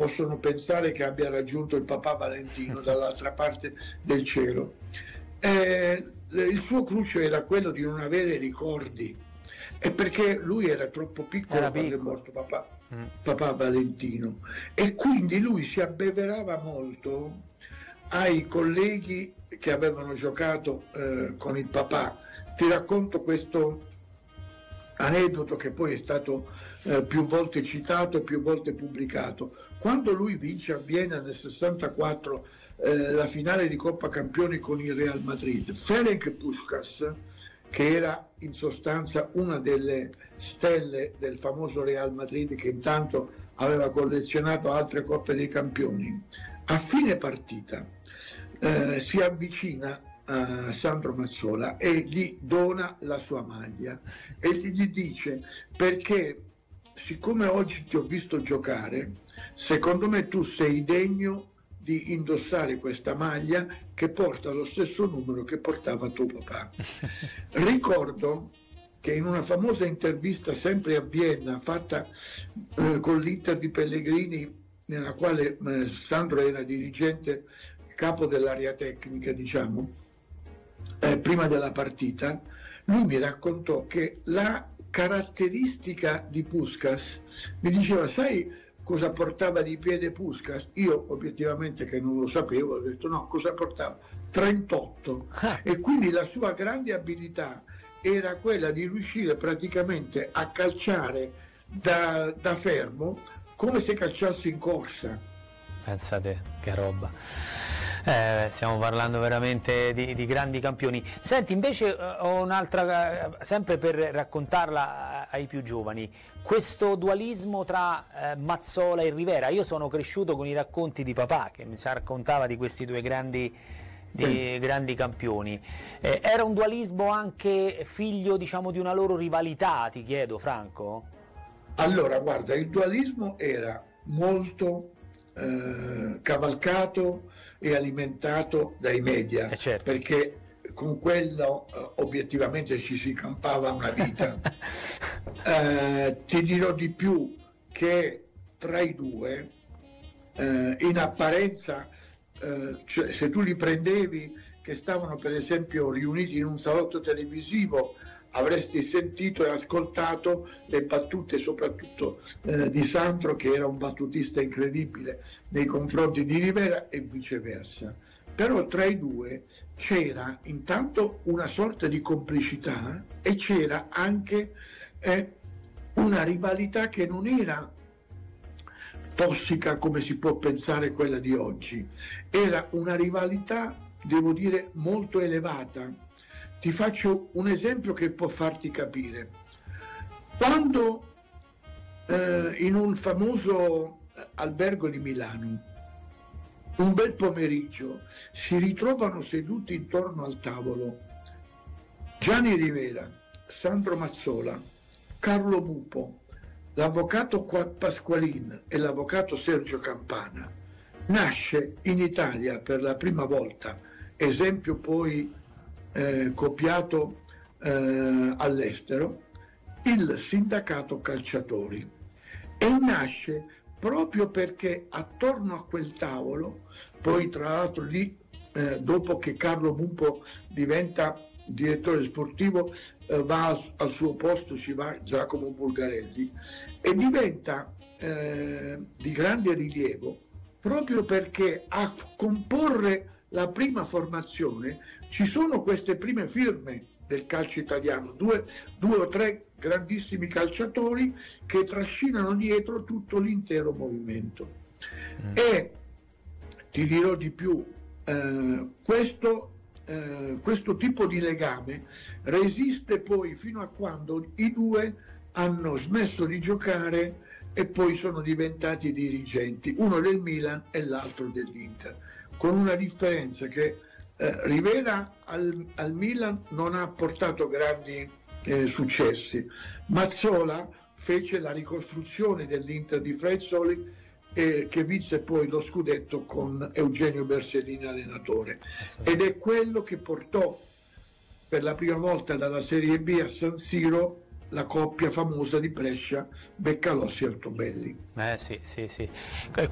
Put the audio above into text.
possono pensare che abbia raggiunto il papà Valentino dall'altra parte del cielo. Il suo cruccio era quello di non avere ricordi, e perché lui era troppo piccolo quando è morto papà Valentino, e quindi lui si abbeverava molto ai colleghi che avevano giocato con il papà. Ti racconto questo aneddoto che poi è stato più volte citato e più volte pubblicato. Quando lui vince a Vienna nel 64 la finale di Coppa Campioni con il Real Madrid, Ferenc Puskás, che era in sostanza una delle stelle del famoso Real Madrid, che intanto aveva collezionato altre Coppe dei Campioni, a fine partita si avvicina a Sandro Mazzola e gli dona la sua maglia e gli dice: perché siccome oggi ti ho visto giocare, secondo me tu sei degno di indossare questa maglia che porta lo stesso numero che portava tuo papà. Ricordo che in una famosa intervista sempre a Vienna fatta con l'Inter di Pellegrini, nella quale Sandro era dirigente, capo dell'area tecnica, diciamo, prima della partita, lui mi raccontò che la caratteristica di Puskás, mi diceva: sai cosa portava di piede Puskás? Io obiettivamente, che non lo sapevo, ho detto no, cosa portava? 38. E quindi la sua grande abilità era quella di riuscire praticamente a calciare da fermo, come se calciasse in corsa. Pensate che roba. Stiamo parlando veramente di grandi campioni. Senti, invece ho un'altra, sempre per raccontarla ai più giovani, questo dualismo tra Mazzola e Rivera. Io sono cresciuto con i racconti di papà che mi raccontava di questi due grandi campioni. Era un dualismo anche figlio, diciamo, di una loro rivalità, ti chiedo, Franco? Allora, guarda, il dualismo era molto cavalcato e alimentato dai media, certo, perché con quello obiettivamente ci si campava una vita. Ti dirò di più, che tra i due in apparenza, cioè, se tu li prendevi che stavano per esempio riuniti in un salotto televisivo, avresti sentito e ascoltato le battute soprattutto di Sandro, che era un battutista incredibile nei confronti di Rivera, e viceversa. Però tra i due c'era intanto una sorta di complicità e c'era anche una rivalità che non era tossica come si può pensare quella di oggi, era una rivalità, devo dire, molto elevata. Ti faccio un esempio che può farti capire. Quando in un famoso albergo di Milano, un bel pomeriggio, si ritrovano seduti intorno al tavolo Gianni Rivera, Sandro Mazzola, Carlo Bupo, l'avvocato Pasqualin e l'avvocato Sergio Campana, nasce in Italia per la prima volta, esempio poi copiato all'estero, il sindacato calciatori, e nasce proprio perché attorno a quel tavolo, poi tra l'altro lì dopo che Carlo Bupo diventa direttore sportivo, va al suo posto, ci va Giacomo Bulgarelli, e diventa di grande rilievo proprio perché a comporre la prima formazione ci sono queste prime firme del calcio italiano, due o tre grandissimi calciatori che trascinano dietro tutto l'intero movimento. E ti dirò di più, questo tipo di legame resiste poi fino a quando i due hanno smesso di giocare e poi sono diventati dirigenti, uno del Milan e l'altro dell'Inter, con una differenza che Rivera al Milan non ha portato grandi successi. Mazzola fece la ricostruzione dell'Inter di Frezzoli, che vinse poi lo scudetto con Eugenio Bersellini allenatore, ed è quello che portò per la prima volta dalla Serie B a San Siro la coppia famosa di Brescia, Beccalossi e Altobelli. Sì.